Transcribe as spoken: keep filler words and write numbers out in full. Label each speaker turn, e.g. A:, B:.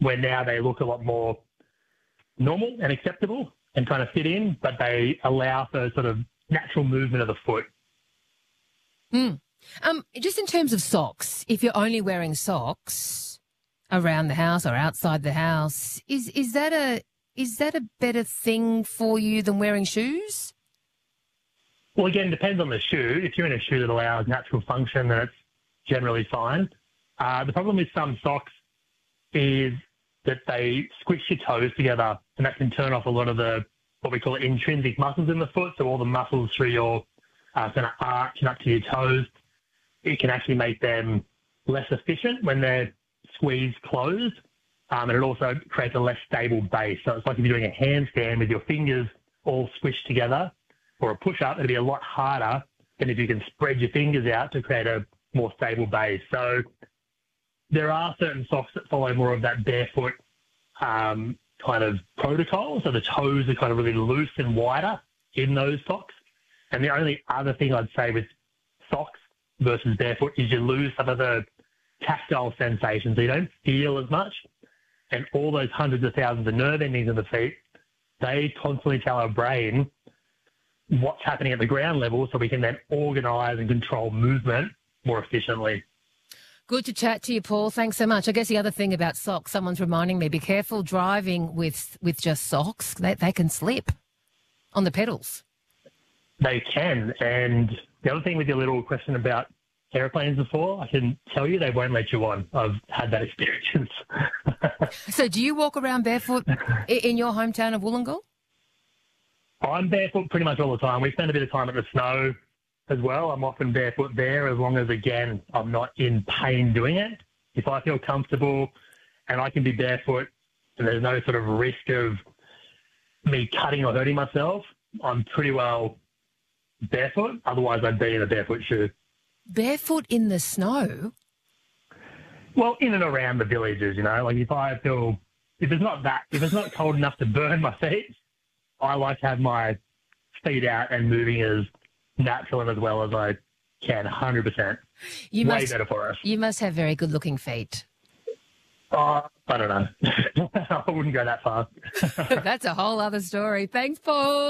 A: where now they look a lot more normal and acceptable and kind of fit in, but they allow for sort of natural movement of the foot.
B: Mm. Um, just in terms of socks, if you're only wearing socks around the house or outside the house, is is that a is that a better thing for you than wearing shoes?
A: Well, again, it depends on the shoe. If you're in a shoe that allows natural function, then it's generally fine. Uh, the problem with some socks is that they squish your toes together, and that can turn off a lot of the, what we call intrinsic muscles in the foot, so all the muscles through your uh, kind of arch and up to your toes. It can actually make them less efficient when they're squeezed closed, um, and it also creates a less stable base. So it's like if you're doing a handstand with your fingers all squished together, or a push-up, it'll be a lot harder than if you can spread your fingers out to create a more stable base. So there are certain socks that follow more of that barefoot um, kind of protocol. So the toes are kind of really loose and wider in those socks. And the only other thing I'd say with socks versus barefoot is you lose some of the tactile sensations. So you don't feel as much. And all those hundreds of thousands of nerve endings in the feet, they constantly tell our brain what's happening at the ground level so we can then organise and control movement more efficiently.
B: Good to chat to you, Paul. Thanks so much. I guess the other thing about socks, someone's reminding me, be careful driving with, with just socks. They, they can slip on the pedals.
A: They can. And the other thing with your little question about aeroplanes before, I can tell you they won't let you on. I've had that experience.
B: So do you walk around barefoot in your hometown of Wollongong?
A: I'm barefoot pretty much all the time. We spend a bit of time at the snow as well. I'm often barefoot there as long as, again, I'm not in pain doing it. If I feel comfortable and I can be barefoot and there's no sort of risk of me cutting or hurting myself, I'm pretty well barefoot. Otherwise, I'd be in a barefoot shoe.
B: Barefoot in the snow?
A: Well, in and around the villages, you know. Like if I feel, if it's not that, if it's not cold enough to burn my feet, I like to have my feet out and moving as natural and as well as I can, one hundred percent.
B: You
A: Way
B: must,
A: better for us.
B: You must have very good-looking feet.
A: Oh, I don't know. I wouldn't go that far.
B: That's a whole other story. Thanks, Paul.